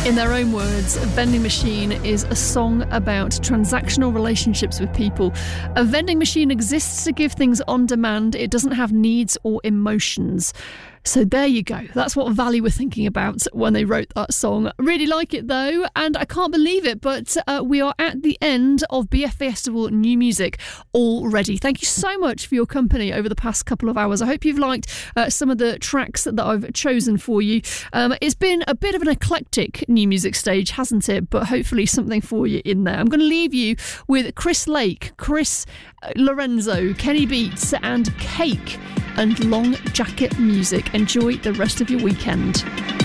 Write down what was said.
In their own words, Vending Machine is a song about transactional relationships with people. A vending machine exists to give things on demand. It doesn't have needs or emotions. So there you go. That's what Valley were thinking about when they wrote that song. Really like it though, and I can't believe it, but we are at the end of BF Festival New Music already. Thank you so much for your company over the past couple of hours. I hope you've liked some of the tracks that I've chosen for you. It's been a bit of an eclectic new music stage, hasn't it? But hopefully something for you in there. I'm going to leave you with Chris Lake, Chris Lorenzo, Kenny Beats and Cake and Long Jacket Music. Enjoy the rest of your weekend.